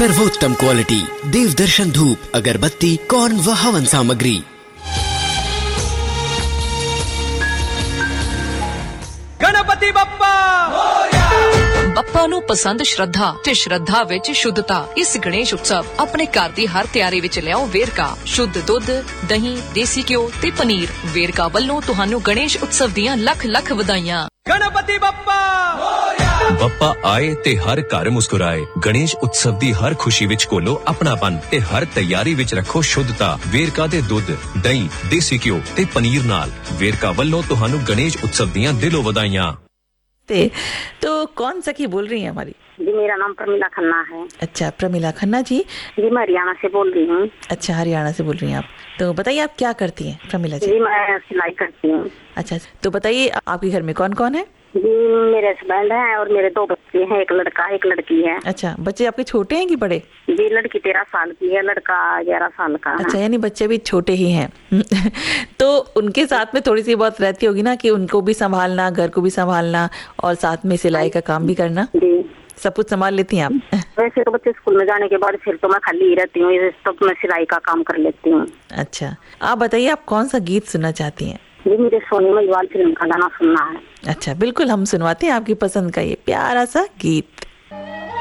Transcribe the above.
सर्वोत्तम क्वालिटी देव दर्शन धूप, अगरबत्ती, कॉर्न व हवन सामग्री। गणपति बप्पा ਬੱਪਾ ਨੂੰ ਪਸੰਦ ਸ਼ਰਧਾ ਤੇ ਸ਼ਰਧਾ ਵਿੱਚ ਸ਼ੁੱਧਤਾ। ਇਸ ਗਣੇਸ਼ ਉਤਸਵ ਆਪਣੇ ਘਰ ਦੀ ਹਰ ਤਿਆਰੀ ਵਿੱਚ ਲਿਆਓ ਵੇਰਕਾ। ਸ਼ੁੱਧ ਦੁੱਧ, ਦਹੀਂ, ਦੇਸੀ ਘਿਓ ਤੇ ਪਨੀਰ। ਵੇਰਕਾ ਵੱਲੋਂ ਤੁਹਾਨੂੰ ਗਣੇਸ਼ ਉਤਸਵ ਦੀਆਂ ਲੱਖ ਲੱਖ ਵਧਾਈਆਂ। गणपति बप्पा ਬੱਪਾ ਆਏ ਤੇ ਹਰ ਘਰ ਮੁਸਕਰਾਏ। ਗਣੇਸ਼ ਉਤਸਵ ਦੀ ਹਰ ਖੁਸ਼ੀ ਵਿੱਚ ਕੋਲੋ ਆਪਣਾਪਨ ਤੇ ਹਰ ਤਿਆਰੀ ਵਿੱਚ ਰੱਖੋ ਸ਼ੁੱਧਤਾ। ਵੇਰਕਾ ਦੇ ਦੁੱਧ, ਦਹੀਂ, ਦੇਸੀ ਘਿਓ ਤੇ ਪਨੀਰ ਨਾਲ। ਵੇਰਕਾ ਵੱਲੋਂ ਤੁਹਾਨੂੰ ਗਣੇਸ਼ ਉਤਸਵ ਦੀਆਂ ਦਿਲੋਂ ਵਧਾਈਆਂ। तो कौन सखी बोल रही है हमारी? जी मेरा नाम प्रमिला खन्ना है। अच्छा, प्रमिला खन्ना जी। जी मैं हरियाणा से बोल रही हूँ। अच्छा, हरियाणा से बोल रही हैं आप। तो बताइए आप क्या करती हैं प्रमिला जी? जी मैं सिलाई करती हूँ। अच्छा, तो बताइए आपके घर में कौन कौन है? जी मेरे हस्बैंड हैं और मेरे 2 बच्चे हैं, एक लड़का एक लड़की है। अच्छा, बच्चे आपके छोटे हैं कि बड़े? जी लड़की 13 साल की है, लड़का 11 साल का है। अच्छा, यानी बच्चे भी छोटे ही हैं। तो उनके साथ में थोड़ी सी बहुत रहती होगी ना कि उनको भी संभालना, घर को भी संभालना और साथ में सिलाई का काम भी करना। जी सब कुछ संभाल लेती हैं आप? वैसे तो बच्चे स्कूल में जाने के बाद फिर तो मैं खाली ही रहती हूँ, तब मैं सिलाई का काम कर लेती हूँ। अच्छा, आप बताइए आप कौन सा गीत सुनना चाहती हैं? जी मुझे सोनी महिवाल फिल्म का गाना सुनना है। अच्छा, बिल्कुल हम सुनवाते हैं आपकी पसंद का ये प्यारा सा गीत।